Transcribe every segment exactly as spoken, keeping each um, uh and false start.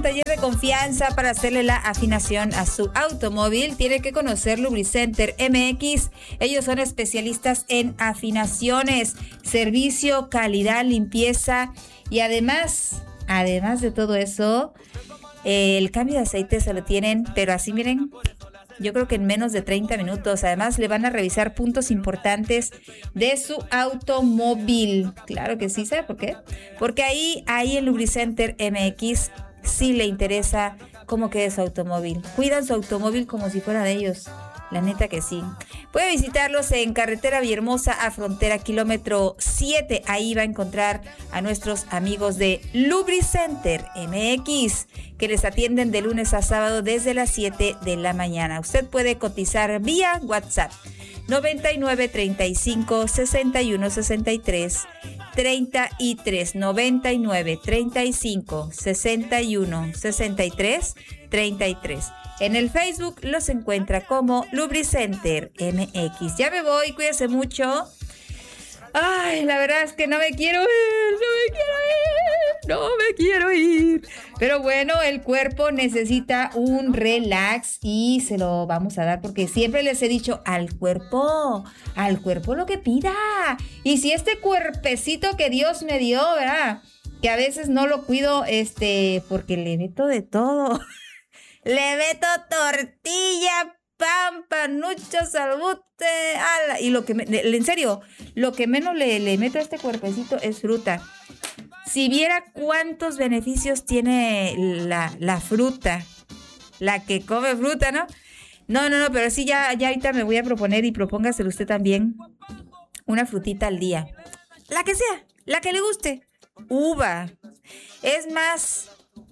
taller de confianza para hacerle la afinación a su automóvil, tiene que conocer Lubricenter M X. Ellos son especialistas en afinaciones, servicio, calidad, limpieza y además, además de todo eso, el cambio de aceite se lo tienen, pero así miren, yo creo que en menos de treinta minutos. Además, le van a revisar puntos importantes de su automóvil. Claro que sí, ¿sabe por qué? Porque ahí, ahí en Lubricenter M X sí le interesa cómo quede su automóvil. Cuidan su automóvil como si fuera de ellos. La neta que sí. Puede visitarlos en Carretera Villahermosa a Frontera, kilómetro siete. Ahí va a encontrar a nuestros amigos de Lubricenter M X, que les atienden de lunes a sábado desde las siete de la mañana. Usted puede cotizar vía WhatsApp noventa y nueve, treinta y cinco, sesenta y uno, sesenta y tres, treinta y tres, noventa y nueve, treinta y cinco, sesenta y uno, sesenta y tres, treinta y tres. En el Facebook los encuentra como Lubricenter M X. Ya me voy, cuídese mucho. Ay, la verdad es que no me quiero ir, no me quiero ir, no me quiero ir. Pero bueno, el cuerpo necesita un relax y se lo vamos a dar porque siempre les he dicho al cuerpo, al cuerpo lo que pida. Y si este cuerpecito que Dios me dio, ¿verdad? Que a veces no lo cuido, este, porque le meto de todo. Le meto tortilla, pan, panucho, salbute, ala. Y lo que, me, en serio, lo que menos le, le meto a este cuerpecito es fruta. Si viera cuántos beneficios tiene la, la fruta, la que come fruta, ¿no? No, no, no, pero sí, ya, ya ahorita me voy a proponer y propóngaselo usted también. Una frutita al día. La que sea, la que le guste. Uva. Es más,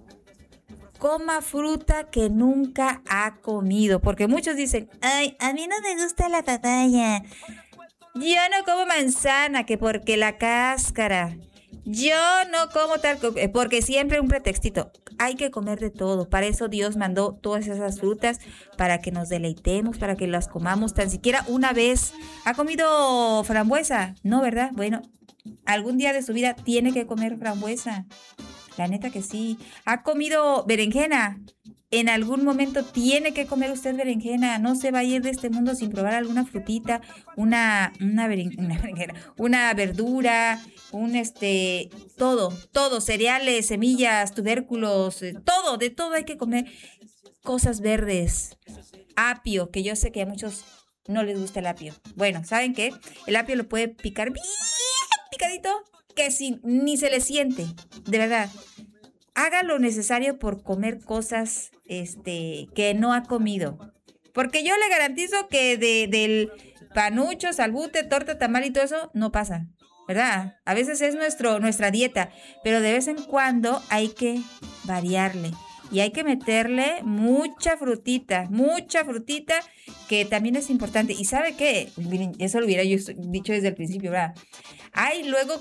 coma fruta que nunca ha comido. Porque muchos dicen, ay, a mí no me gusta la papaya. Yo no como manzana, que porque la cáscara. Yo no como tal, porque siempre un pretextito. Hay que comer de todo. Para eso Dios mandó todas esas frutas, para que nos deleitemos, para que las comamos tan siquiera una vez. ¿Ha comido frambuesa? No, ¿verdad? Bueno, algún día de su vida tiene que comer frambuesa. La neta que sí. ¿Ha comido berenjena? En algún momento tiene que comer usted berenjena. No se va a ir de este mundo sin probar alguna frutita, una, una, beren, una berenjena, una verdura, un este, todo, todo, cereales, semillas, tubérculos, eh, todo, de todo hay que comer. Cosas verdes, apio, que yo sé que a muchos no les gusta el apio. Bueno, ¿saben qué? El apio lo puede picar bien picadito, que si, ni se le siente, de verdad. Haga lo necesario por comer cosas este, que no ha comido. Porque yo le garantizo que de, del panucho, salbute, torta, tamal y todo eso no pasa, ¿verdad? A veces es nuestro, nuestra dieta, pero de vez en cuando hay que variarle. Y hay que meterle mucha frutita, mucha frutita, que también es importante. ¿Y sabe qué? Eso lo hubiera yo dicho desde el principio, ¿verdad? Hay luego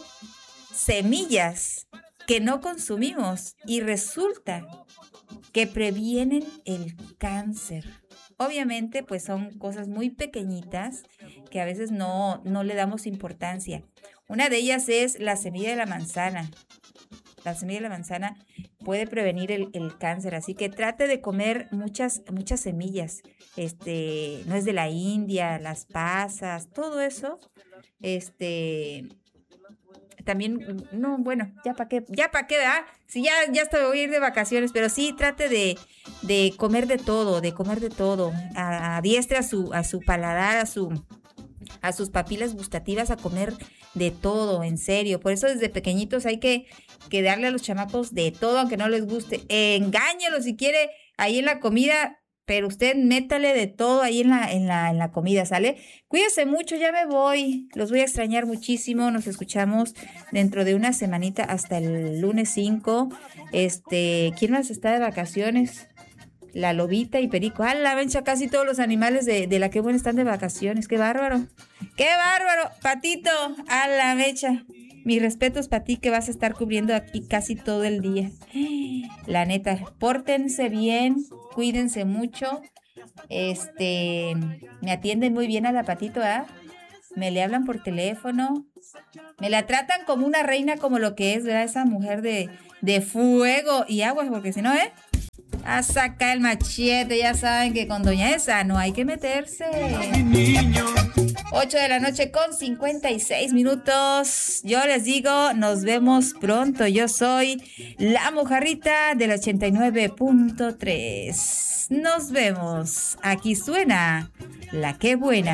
semillas que no consumimos y resulta que previenen el cáncer. Obviamente, pues son cosas muy pequeñitas que a veces no, no le damos importancia. Una de ellas es la semilla de la manzana. La semilla de la manzana puede prevenir el, el cáncer, así que trate de comer muchas, muchas semillas. Este, nuez de la India, las pasas, todo eso, este... También, no, bueno, ya para qué, ya para qué, ¿verdad? Sí, ya, ya hasta voy a ir de vacaciones, pero sí, trate de, de comer de todo, de comer de todo. Adiestre a su, a su paladar, a su, a sus papilas gustativas a comer de todo, en serio. Por eso desde pequeñitos hay que, que darle a los chamacos de todo, aunque no les guste. Eh, engáñelos si quiere ahí en la comida, pero usted métale de todo ahí en la, en la, en la comida, ¿sale? Cuídese mucho, ya me voy. Los voy a extrañar muchísimo. Nos escuchamos dentro de una semanita hasta el lunes cinco. Este, ¿quién más está de vacaciones? La lobita y Perico. ¡Ah, la vencha! Casi todos los animales de, de la que buena están de vacaciones. ¡Qué bárbaro! ¡Qué bárbaro! Patito, a la mecha. Mis respetos para ti que vas a estar cubriendo aquí casi todo el día. La neta, pórtense bien, cuídense mucho. Este, me atienden muy bien a la Patito, ¿ah? ¿eh? me le hablan por teléfono, me la tratan como una reina, como lo que es, ¿verdad? Esa mujer de, de fuego y agua, porque si no, ¿eh? A sacar el machete, ya saben que con doña esa no hay que meterse. ocho de la noche con cincuenta y seis minutos. Yo les digo, nos vemos pronto. Yo soy la Mojarrita del ochenta y nueve punto tres. Nos vemos. Aquí suena La Qué Buena.